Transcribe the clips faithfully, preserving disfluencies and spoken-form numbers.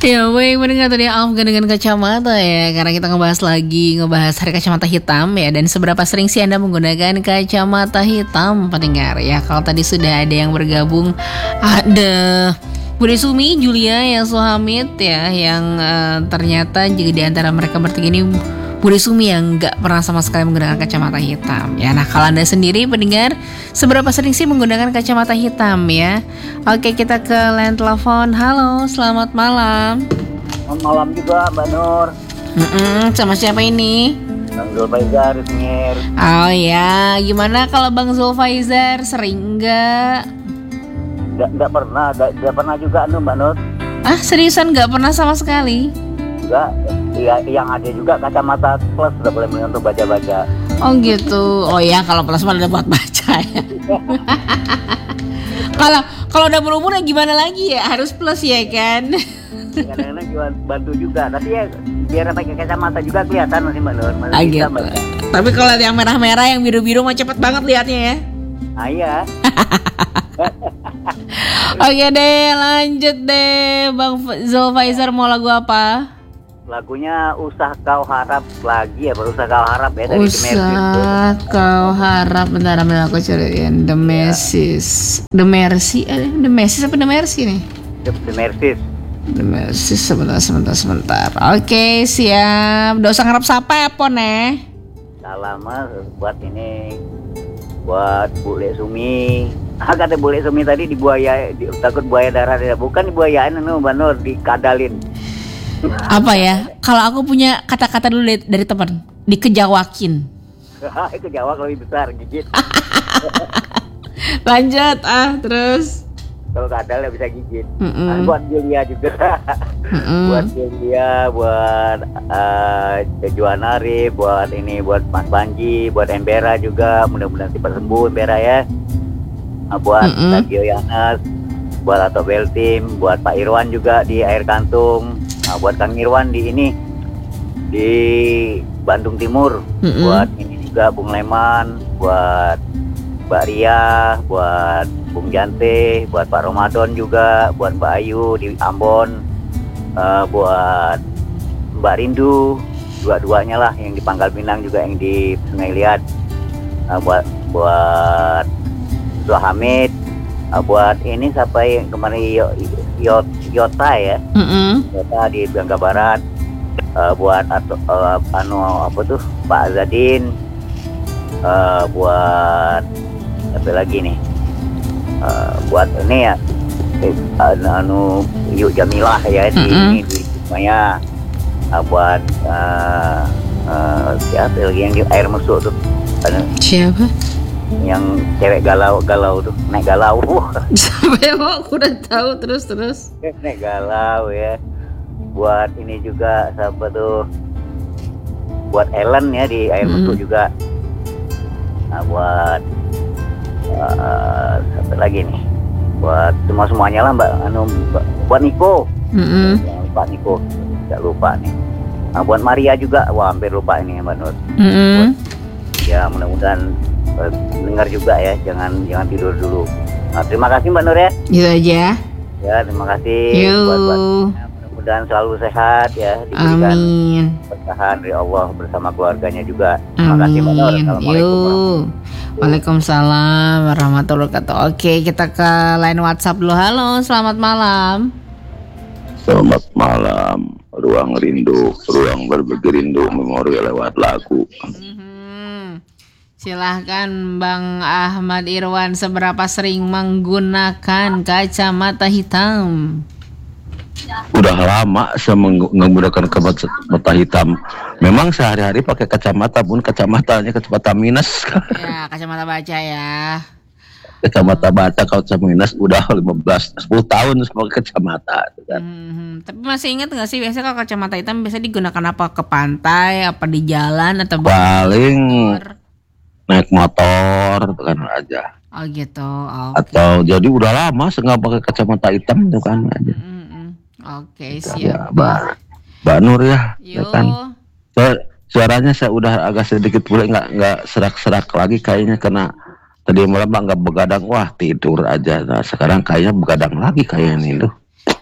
Ya, baik mendengar tadi Afgan dengan kacamata ya. Karena kita ngebahas lagi, ngebahas hari kacamata hitam ya. Dan seberapa sering sih Anda menggunakan kacamata hitam, pendengar ya. Kalau tadi sudah ada yang bergabung, ada Bude Sumi, Julia, Yaslo Hamid ya. Yang uh, ternyata juga di antara mereka bertiga ini Bude Sumi yang gak pernah sama sekali menggunakan kacamata hitam ya. Nah, kalau Anda sendiri pendengar, seberapa sering sih menggunakan kacamata hitam ya? Oke, kita ke line telepon. Halo, selamat malam. Selamat malam juga Mbak Nur. Mm-mm, sama siapa ini? Bang Zulfaizar Ismir. Oh ya, gimana kalau Bang Zulfaizar sering nggak? Nggak, nggak pernah, nggak, nggak pernah juga anu Mbak Nur. Ah, seriusan nggak pernah sama sekali? Enggak, ya, yang ada juga kacamata plus udah boleh untuk baca-baca. Oh gitu. Oh ya, kalau plus mah udah buat baca ya. Kalau kalau udah berumur ya gimana lagi ya, harus plus ya kan? Kadang-kadang juga bantu juga, tapi ya biar pakai kacamata juga kelihatan masih Mbak Nur. Masih Ah, bisa, gitu. Mbak. Tapi kalau yang merah-merah, yang biru-biru mah cepet banget liatnya ya. Ah iya. Oke deh, lanjut deh, Bang Zulfaizar mau lagu apa? Lagunya Usah Kau Harap lagi ya, Usah Kau Harap ya dari The Mercies. Usah kau harap, bentar bentar aku cariin The Mercies. The Mercy, eh, The Mercies apa The Mercy nih? The, The Mercies. The Mercies, sebentar sebentar sebentar. Oke, siap. Udah usah ngarep sapa ya Pon eh. Salam buat ini, buat Bule Sumi. Ah, kata Bule Sumi tadi di buaya, di, takut buaya darat ya. Bukan di buayaan anu Mbak Nur, dikadalin. Apa ya? Kalau aku punya kata-kata dulu dari, dari teman, dikejawakin. Itu Jawa lebih besar, gigit. Lanjut ah, terus. Kalau kadal ya bisa gigit. Mm-mm. Nah, buat Julia juga. Mm-mm. Buat Julia, buat uh, Juana Arif, buat ini, buat Mas Panji, buat Embera juga. Mudah-mudahan cepat sembuh Embera ya. Nah, buat Tagio Yanas, buat Ato Beltim, buat Pak Irwan juga di Air Kantung. Nah, buat Kang Irwan di ini di Bandung Timur. Mm-mm. Buat ini juga Bung Leman, buat Mbak Ria, buat Bung Jante, buat Pak Ramadan juga, buat Mbak Ayu di Ambon, uh, buat Mbak Rindu, dua-duanya lah, yang di Pangkal Pinang juga, yang di Sungai Liat, uh, buat buat Zul Hamid, uh, buat ini siapa yang kemarin Yo- Yo- Yota ya, Mm-mm. Yota di Bangka Barat, uh, buat atau uh, anu apa tuh Pak Azadin, uh, buat apa lagi nih? Uh, buat ini ya eh, anu, anu Yuk Jamilah ya di Mm-mm. ini di Maya, uh, buat uh, uh, siapa lagi yang di Air Mesuk tuh, anu, Siapa? yang cewek galau-galau tuh, naik galau. Sampai mau aku udah tahu, terus terus. Naik galau ya. Buat ini juga siapa tuh, buat Ellen ya di Air Mm-mm. Mesuk juga. Nah, buat uh, satu lagi nih, buat semua semuanya lah Mbak, anu Mbak, buat Niko. Mm-mm. Jangan lupa Niko, tidak lupa nih. Nah, buat Maria juga, wah hampir lupa ini Mbak Nur. Mm-mm. Ya mudah-mudahan uh, dengar juga ya, jangan jangan tidur dulu. Nah, terima kasih Mbak Nur ya. Gitu aja. Ya terima kasih. Yuk. Buat, buat, ya, mudah-mudahan selalu sehat ya, diberikan Amin. bertahan dari Allah bersama keluarganya juga. Terima kasih Mbak Nur. Amin. Assalamualaikum. Yuk. Waalaikumsalam warahmatullahi wabarakatuh. Oke, kita ke line WhatsApp dulu. Halo, selamat malam. Selamat malam, ruang rindu, ruang berbagi rindu, memori lewat lagu. Mhm. Silahkan Bang Ahmad Irwan, seberapa sering menggunakan kacamata hitam? Udah lama saya meng- menggunakan kacamata hitam. Memang sehari-hari pakai kacamata pun kacamatanya kacamata minus. Ya, kacamata baca ya. Kacamata baca kalau kacamata minus udah lima belas sepuluh tahun pakai kacamata gitu kan. Mhm. Tapi masih ingat nggak sih biasanya kalau kacamata hitam biasa digunakan apa, ke pantai, apa di jalan atau Paling motor? naik motor gitu kan aja. Oh gitu. Oke. Atau jadi udah lama saya nggak pakai kacamata hitam itu kan aja. Mhm. Oke, Ya, siap. Mbak, Mbak Nur ya, ya Yo. kan. Saya, suaranya saya udah agak sedikit mulai nggak nggak serak-serak lagi kayaknya, karena tadi malam nggak begadang, wah tidur aja. Nah sekarang kayaknya begadang lagi kayaknya nih tuh.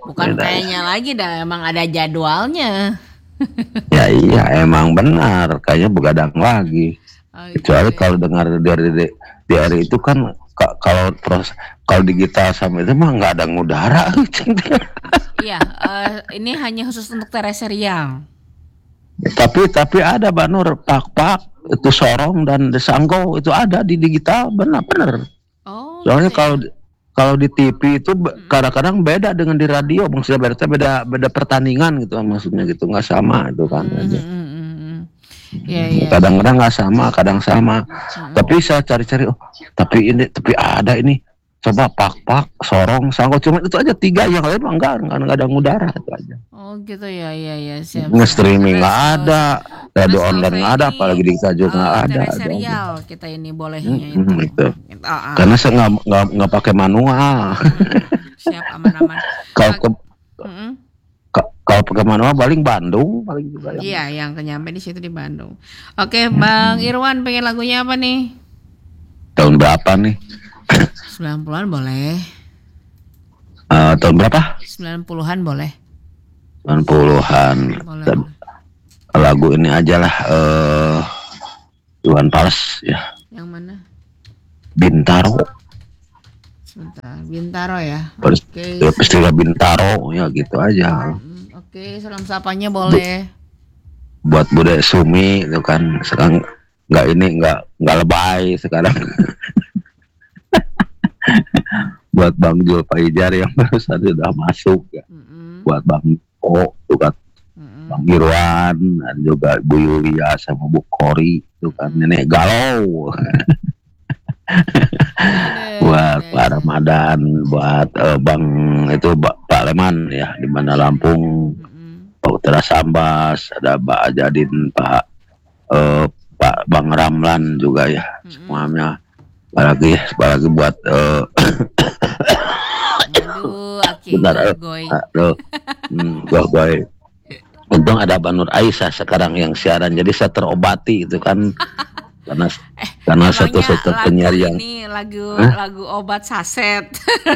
Bukan beda. kayaknya lagi dah, emang ada jadwalnya. Ya iya emang benar, kayaknya begadang lagi. Oke. Kecuali kalau dengar dari di, di hari itu kan ka- kalau terus kalau digital sama itu mah nggak ada ngudara. Iya, eh, ini hanya khusus untuk terestrial. tapi tapi ada Banur pak-pak itu sorong dan desanggo itu ada di digital benar-benar. Oh, Soalnya gitu ya. kalau di- kalau di T V itu be- kadang-kadang beda dengan di radio, maksudnya beda beda beda pertandingan gitu maksudnya gitu nggak sama itu kan. Hmm, hmm, hmm, hmm, hmm. Iya, iya. Kadang-kadang nggak sama, kadang sama. Hmm. Tapi saya cari-cari, oh tapi ini tapi ada ini. Coba pak-pak, sorong, sanggo cuma itu aja tiga, yang lain mah enggak, enggak, enggak ada ngudara itu aja. Oh gitu ya, iya iya siap. Nge-streaming nggak Karena ada, setahu- radio karena online setahu nggak ada, saya ini, apalagi di kita juga nggak eh, ada. ada. tereserial kita ini bolehnya Hmm, itu. hmm, itu. Ah, ah. Karena saya nggak nggak nggak pakai manual. Siap aman-aman. Kalau ke, Mm-mm. ka- kalau pakai manual paling Bandung paling juga yang. Iya, yang kenyampe di situ di Bandung. Oke, Bang Irwan pengen lagunya apa nih? Tahun berapa nih? sembilan puluhan boleh. Eh, tahun berapa? sembilan puluhan boleh. sembilan puluhan. Boleh. Dan lagu ini aja lah. Eh, Iwan Fals ya. Yang mana? Bintaro. Sebentar, Bintaro ya. Pers- Oke. ya, Peristiwa Bintaro ya gitu aja. Mm, Oke, salam sapanya boleh. Buat Bude Sumi itu kan sekarang nggak ini nggak nggak lebay sekarang. Buat Bang Jul Paijar yang barusan sudah masuk ya. Mm-mm. Buat Bang O juga Mm-mm. Bang Irwan dan juga Bu Yulia sama Bu Kori itu kan nenek galau. Ada, Buat ada. Pak Ramadan, buat eh, Bang itu Ba- Pak Leman ya di mana Lampung, Mm-mm. Pak Utara Sambas, ada Mbak Ajadin, Pak eh, Pak Bang Ramlan juga ya semuanya. Apalagi apalagi buat eh, Aduh, aki Bentar, eh. goy. aduh, hmm, gua gua untung ada Banur Aisyah sekarang yang siaran jadi saya terobati itu kan karena karena satu satu lagu penyiar yang ini lagu Hah? lagu obat saset.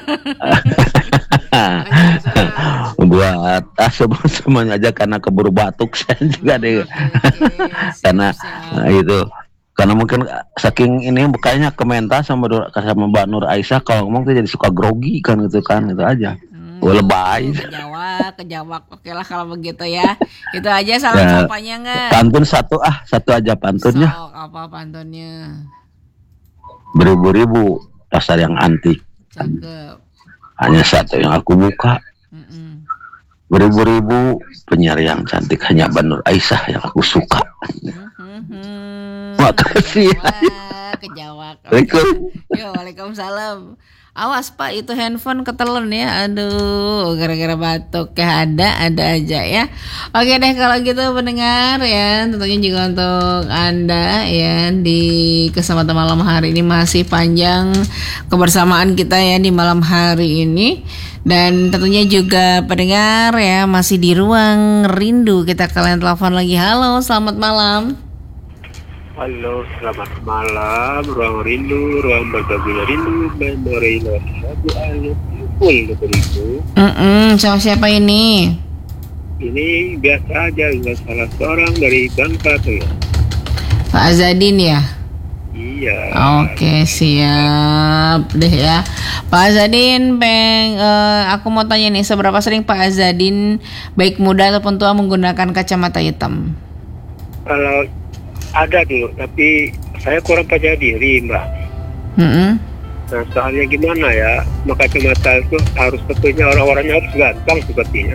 buat ah semua semuanya aja karena keburu batuk saya juga deh. Oke, oke. Karena Siap, nah, itu karena mungkin saking ini kayaknya komentar sama Dur- sama Mbak Nur Aisyah kalau ngomong tuh jadi suka grogi kan gitu kan itu aja. Hmm, Gue lebay. Kejawab, kejawab. Oke lah kalau begitu ya. Itu aja salam Ya, sapanya enggak? Pantun satu ah satu aja pantunnya. Sok apa pantunnya? Beribu-ribu pasar yang antik Cakep. hanya satu yang aku buka. Mm-mm. Beribu-ribu penyiar yang cantik hanya Mbak Nur Aisyah yang aku suka. Mhm. Makasih. Wah, kejawab. Oke. Waalaikumsalam. Yo, waalaikumsalam. Awas Pak, itu handphone ketelen ya. Aduh, gara-gara batuk ya ada, ada aja ya. Oke deh kalau gitu pendengar ya, tentunya juga untuk Anda ya di kesempatan malam hari ini masih panjang kebersamaan kita ya di malam hari ini. Dan tentunya juga pendengar ya masih di ruang rindu, kita kalian telepon lagi. Halo, selamat malam. Halo, selamat malam. Ruang rindu, ruang berbagi rindu, memori lagu alif full beribu. Mm-mm, sama siapa ini? Ini biasa aja, dengan salah seorang dari Bangka tuh ya. Pak Azadin ya? Iya. Oke, siap deh ya. Pak Azadin, peng, eh, aku mau tanya nih, seberapa sering Pak Azadin baik muda ataupun tua menggunakan kacamata hitam? Kalau ada dulu, tapi saya kurang percaya diri, Mbak. Mm-mm. Nah, soalnya gimana ya, maka kacamata itu harus tentunya orang-orangnya harus ganteng sepertinya.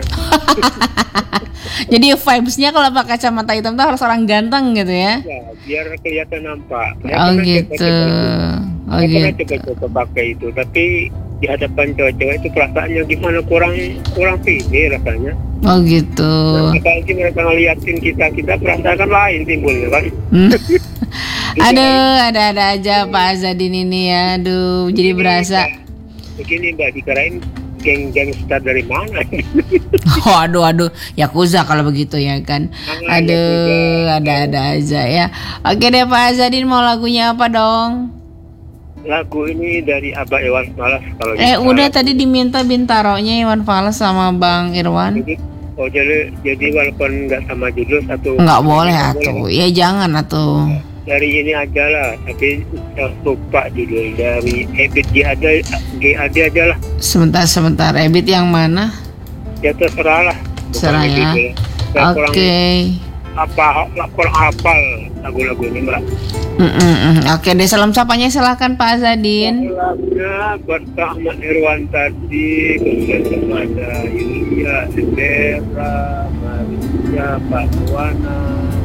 Jadi vibes-nya kalau pakai kacamata hitam tuh harus orang ganteng gitu ya? Ya, biar kelihatan nampak. Saya Oh pernah gitu. coba-coba- Oh saya pernah gitu. coba-coba pakai itu, tapi di hadapan cewek-cewek itu perasaannya gimana, kurang kurang pede rasanya. Oh gitu. Nah, apalagi mereka ngeliatin kita, kita perasaan kan lain timbulnya kan. Hmm. Aduh, ada-ada aja Pak Azadin ini ya. Aduh, jadi berasa. Begini Mbak, dikirain geng-geng star dari mana? Oh, aduh, aduh, Yakuza kalau begitu ya kan. Ah, Aduh, Yakuza. ada-ada aja ya. Oke deh Pak Azadin, mau lagunya apa dong? lagu ini dari Abah Iwan Fals kalau Eh nggak udah salah. tadi diminta Bintaronya Iwan Fals sama Bang Irwan. Jadi, oh jadi jadi walaupun nggak sama judul satu. Nggak boleh nggak atuh. Ya jangan atuh. Dari ini aja lah, tapi saya lupa judul dari Ebit G ada G ada aja lah. Sebentar sebentar. Ebit yang mana? Ya terserah lah. Terserah Bukan ya. judul. Saya Oke. kurang apa kurang hafal lagu-lagu ini mbak. Mm-mm. Oke deh, salam sapanya silakan Pak Azadin. Salamnya buat Pak Ahmad Irwan tadi, kemudian kepada Yulia, Endera, Maria, Pak Wana,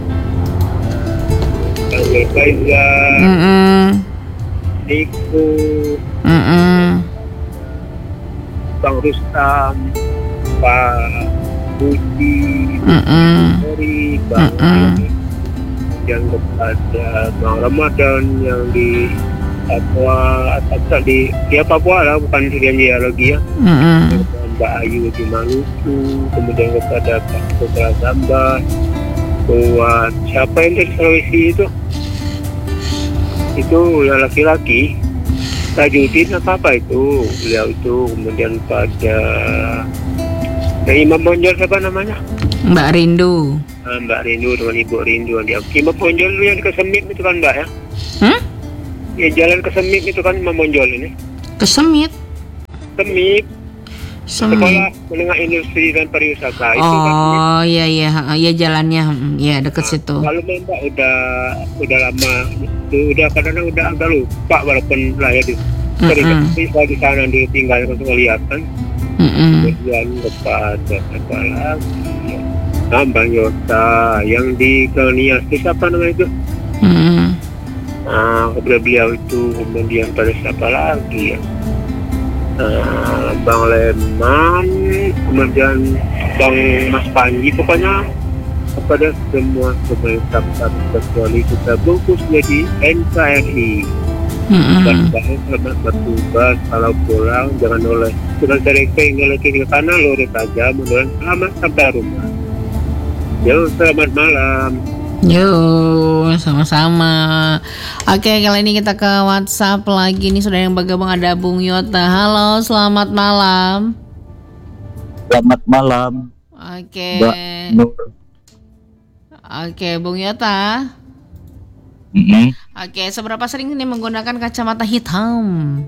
Bang Faizal, Mm-mm. Niko, Mm-mm. Bang Rustam, Pak Budi, Mm-mm. Ori, Bang Mm-mm. Ali, yang kepada Bang Ramadan yang di Papua atau di ya Papua lah, bukan di geologi ya. Mm-mm. Kemudian Mbak Ayu di Maluku, kemudian kepada Pak Putra Zamba, buat siapa yang dari Sulawesi itu? Itu yang laki-laki, Tajudin apa apa itu, beliau itu, kemudian pada nah, Imam Bonjol siapa namanya? Mbak Rindu. Ah, Mbak Rindu dengan Ibu Rindu yang di Imam Bonjol dulu yang di Kesemit itu kan Mbak ya? Hmm? Ya jalan Kesemit itu kan Imam Bonjol ini. Kesemit. Semit, Semit. Sekolah Menengah Industri dan Pariwisata itu kan. Oh iya iya iya jalannya mm, ya deket situ. Kalau Mbak udah udah lama, udah kadang-kadang udah agak lupa walaupun lahir di sering Mm-mm. tapi kalau di sana dulu tinggal untuk melihat kan. Mm-mm. Kemudian kepada apa lagi? Nah, Bang Yota yang di Kelnias itu siapa namanya itu? Mm-mm. Nah, kepada beliau itu kemudian pada siapa lagi ya? Nah, Bang Leman, kemudian Bang Mas Panji, pokoknya kepada semua pemerintah kecuali kita bungkus jadi N K R I. Mm-mm. Baik, selamat bertugas, kalau pulang jangan oleh sudah dari ke kiri ke kanan lurus saja, mudah selamat sampai rumah. Yo, selamat malam. Yo, sama-sama. Oke, kali ini kita ke WhatsApp lagi nih, sudah yang bergabung ada Bung Yota. Halo, selamat malam. Selamat malam, Oke. Mbak Nur. Oke, Bung Yota. Mm-mm. Oke, seberapa sering ini menggunakan kacamata hitam?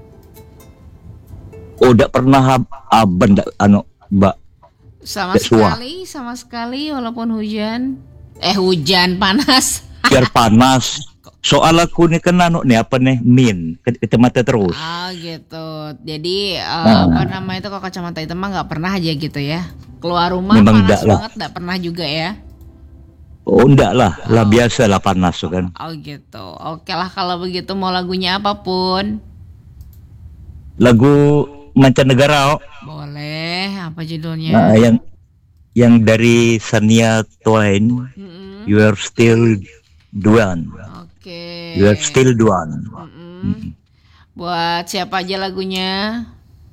Oh, udah pernah ab- aben dak- anu Mbak. Sama Tidak suah. sekali, sama sekali walaupun hujan. Eh, hujan panas. Biar panas. Soal aku nih kan anu nih apa nih min ke- kacamata terus. Ah, gitu. Jadi eh, Ah. apa namanya itu kalau kacamata hitam mah nggak pernah aja gitu ya. Keluar rumah Memang panas enggak lah. banget, nggak pernah juga ya. Oh enggak lah, lah biasa lah panas tuh kan. Oh gitu. Oke lah kalau begitu mau lagunya apapun. Lagu mancanegara, oh. Boleh. Apa judulnya? Nah, yang yang dari Shania Twain, Mm-mm. You Are Still the One. Oke. You Are Still the One. Mm-mm. Buat siapa aja lagunya?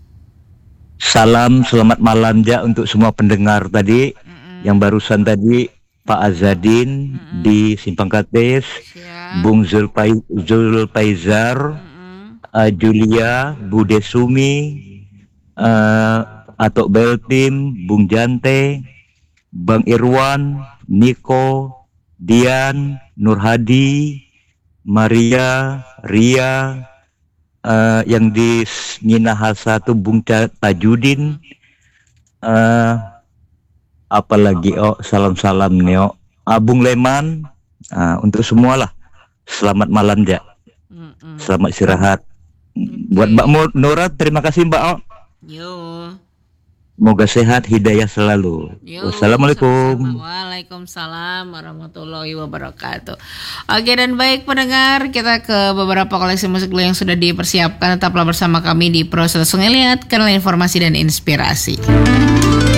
Salam selamat malam ja untuk semua pendengar tadi. Mm-mm. Yang barusan tadi Pak Azadin Mm-mm. di Simpang Kates, Siap. Bung Zulpai, Zulpaizar, Mm-mm. uh, Julia, Bude Sumi, uh, Atok Beltim, Bung Jante, Bang Irwan, Niko, Dian, Nur Hadi, Maria, Ria, uh, yang di Minahasa tuh Bung Ta- Tajudin, uh, apalagi oh salam-salam Neo, Abung Leman, uh, untuk semua lah. Selamat malam ja, Mm-mm. selamat istirahat. Buat Mbak Mo- Nora terima kasih Mbak. Oh. Yo. Semoga sehat, hidayah selalu. Yo, Wassalamualaikum. sama-sama. Waalaikumsalam warahmatullahi wabarakatuh. Oke dan baik pendengar, kita ke beberapa koleksi musik dulu yang sudah dipersiapkan. Tetaplah bersama kami di Proses Ngeliat, kanal informasi dan inspirasi.